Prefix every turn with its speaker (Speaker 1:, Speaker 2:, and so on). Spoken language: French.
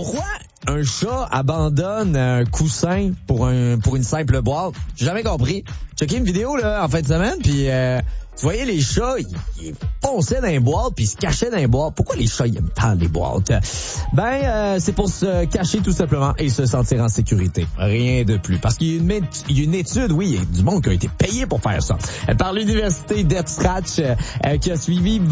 Speaker 1: Pourquoi un chat abandonne un coussin pour une simple boîte? J'ai jamais compris. J'ai checké une vidéo là en fin de semaine, puis tu voyais les chats, ils fonçaient dans les boîtes puis ils se cachaient dans les boîtes. Pourquoi les chats ils aiment tant les boîtes? C'est pour se cacher tout simplement et se sentir en sécurité. Rien de plus. Parce qu'il y a une étude, oui, il y a du monde qui a été payé pour faire ça. Par l'université d'Edstratch qui a suivi